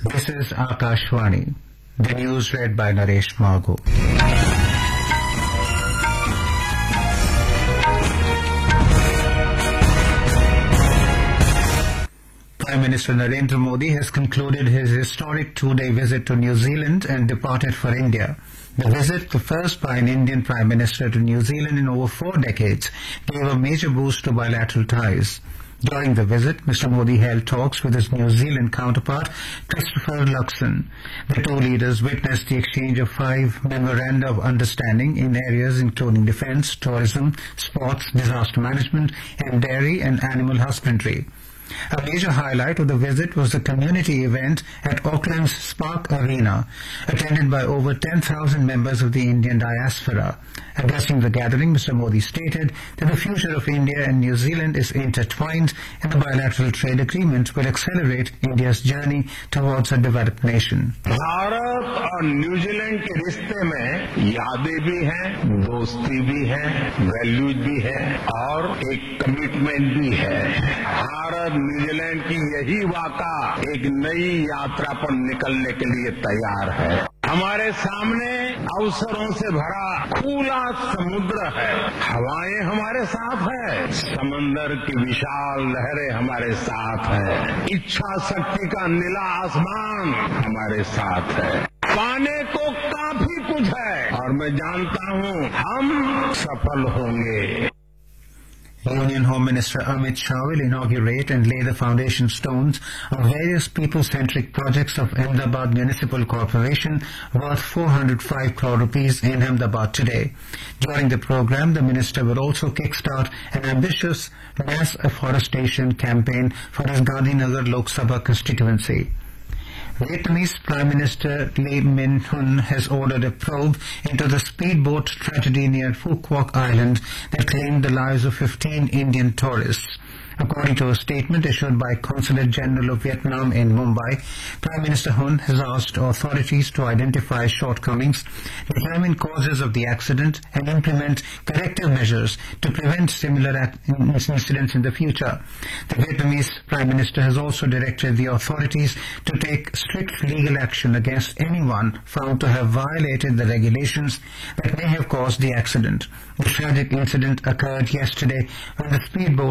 This is Akashvani. The news read by Naresh Margo. Prime Minister Narendra Modi has concluded his historic two-day visit to New Zealand and departed for India. The visit, the first by an Indian Prime Minister to New Zealand in over 4 decades, gave a major boost to bilateral ties. During the visit, Mr. Modi held talks with his New Zealand counterpart, Christopher Luxon. The two leaders witnessed the exchange of 5 memoranda of understanding in areas including defence, tourism, sports, disaster management, and dairy and animal husbandry. A major highlight of the visit was the community event at Auckland's Spark Arena, attended by over 10,000 members of the Indian diaspora. Addressing the gathering, Mr. Modi stated that the future of India and New Zealand is intertwined and the bilateral trade agreement will accelerate India's journey towards a developed nation. Bharat और New Zealand के रिश्ते में यादें भी हैं, दोस्ती भी है, वैल्यूज भी है और एक कमिटमेंट भी है। भारत न्यूजीलैंड की यही वाक़ा एक नई यात्रा पर निकलने के लिए तैयार है। हमारे सामने अवसरों से भरा खुला समुद्र है, हवाएं हमारे साथ है, समंदर की विशाल लहरें हमारे साथ है, इच्छा शक्ति का नीला आसमान हमारे साथ है। पाने को काफी कुछ है और मैं जानता हूं हम सफल होंगे। Union Home Minister Amit Shah will inaugurate and lay the foundation stones of various people-centric projects of Ahmedabad Municipal Corporation worth 405 crore rupees in Ahmedabad today. During the program, the minister will also kickstart an ambitious mass afforestation campaign for his Gandhinagar Lok Sabha constituency. Vietnamese Prime Minister Lee Minh Hun has ordered a probe into the speedboat tragedy near Phu Quoc Island that claimed the lives of 15 Indian tourists. According to a statement issued by Consulate General of Vietnam in Mumbai, Prime Minister Hun has asked authorities to identify shortcomings, determine causes of the accident, and implement corrective measures to prevent similar incidents in the future. The Vietnamese Prime Minister has also directed the authorities to take strict legal action against anyone found to have violated the regulations that may have caused the accident. The tragic incident occurred yesterday when the speedboat